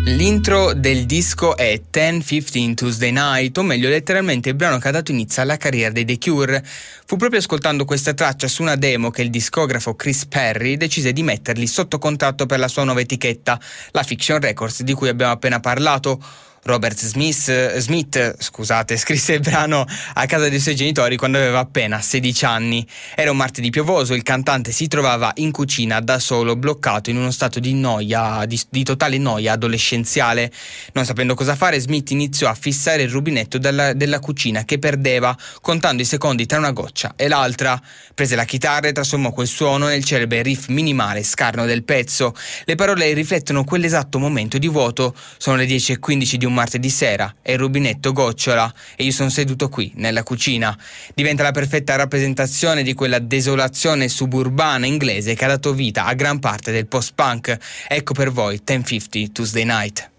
L'intro del disco è 10:15 Tuesday Night, o meglio letteralmente il brano che ha dato inizio alla carriera dei The Cure. Fu proprio ascoltando questa traccia su una demo che il discografo Chris Perry decise di metterli sotto contratto per la sua nuova etichetta, la Fiction Records, di cui abbiamo appena parlato. Robert Smith, scrisse il brano a casa dei suoi genitori quando aveva appena 16 anni. Era un martedì piovoso, il cantante si trovava in cucina da solo, bloccato in uno stato di noia, di totale noia adolescenziale. Non sapendo cosa fare, Smith iniziò a fissare il rubinetto della cucina che perdeva, contando i secondi tra una goccia e l'altra. Prese la chitarra e trasformò quel suono nel celebre riff minimale scarno del pezzo. Le parole riflettono quell'esatto momento di vuoto. Sono le 10:15 di un martedì sera e il rubinetto gocciola e io sono seduto qui nella cucina. Diventa la perfetta rappresentazione di quella desolazione suburbana inglese che ha dato vita a gran parte del post-punk. Ecco per voi 10:50 Tuesday Night.